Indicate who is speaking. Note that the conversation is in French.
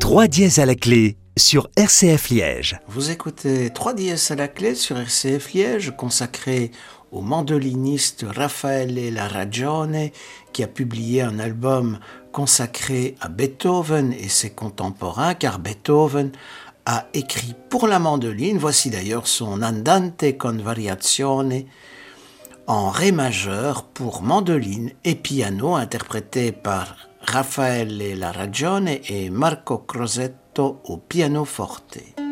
Speaker 1: 3 dièses à la clé sur RCF Liège.
Speaker 2: Vous écoutez 3 dièses à la clé sur RCF Liège, consacré au mandoliniste Raffaele Larragione, qui a publié un album consacré à Beethoven et ses contemporains, car Beethoven a écrit pour la mandoline. Voici d'ailleurs son Andante con variazione en ré majeur pour mandoline et piano, interprété par Raffaele Larragione et Marco Crosetto au pianoforte.